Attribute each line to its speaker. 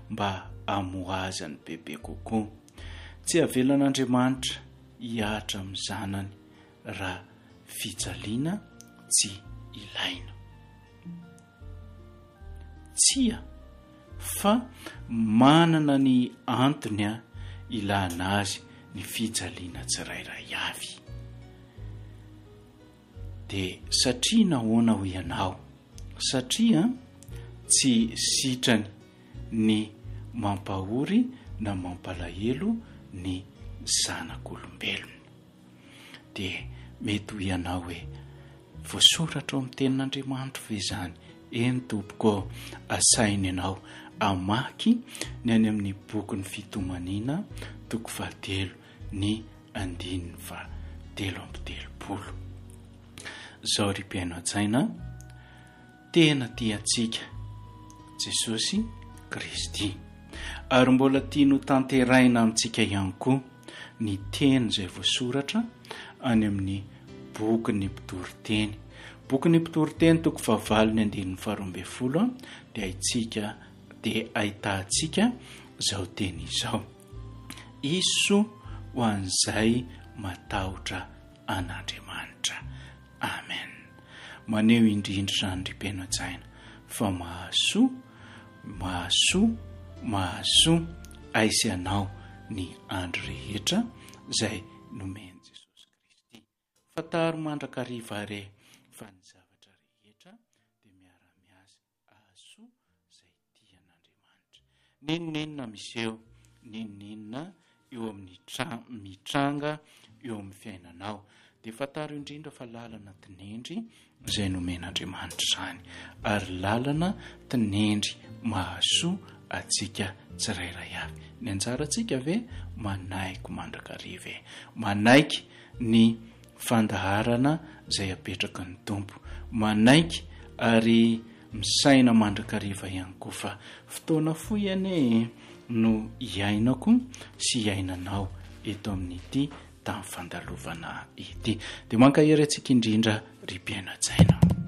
Speaker 1: mba amoazany bebe kokoa. Tsy avelan'Andriamanitra hiatra amin'ny zanany raha fijaliana tsy ilaina. Tsia fa manana ny antony ilana azy ny fijaliana tsirairay avy. Dia satria nahoana ho ianao? Satria tsy sitrany ny mampahory na mampalahelo ny zanak'olombelona. Dia mety ho ianao hoe voasoratra ao amin'ny tenin'Andriamanitra ve izany? Eny tompoko, asainy ianao amaky ny any amin'ny boky ny Fitomaniana toko 10 ny 3:30. Zao ry mpiaino an-tsaina, tena tiantsika Jesosy Kristy ary mbola tiano tanteraina amintsika ihany koa ny teny izay voasoratra any amin'ny boky ny Mpitoriteny. Boky ny Mpitoriteny toko 4:12 dia ahitantsika zao teny izao: iso ho an'izay matahotra an'Andriamanitra. Amen. Maneho indrindra izany ry mpiaino an-tsaina fa mahasoa aisy anao ny andro rehetra izay nomeny Jesosy Kristy. Fataro mandrakariva are fa ny zavatra rehetra dia miara-miasa ahasoa izay tian'Andriamanitra. Ninonina miseho, ninonina eo amin'ny mitranga eo amin'ny fiainanao. Dia fataro indrindra fa lalana tinendry izay nomen'Andriamanitra izany, ary lalana tinendry mahasoa atsika tsirairay avy. Ny anjarantsika ve? Manaiky mandrakariva, manaiky ny fandaharana izay apetraka ny Tompo, manaiky ary misaina mandrakariva ihany koa fa fotoana fohy ane no iainako sy iainanao eto amin'ity tamin'ny fandalovana ity. Dia mankahery antsika indrindra ry mpiaino an-tsaina.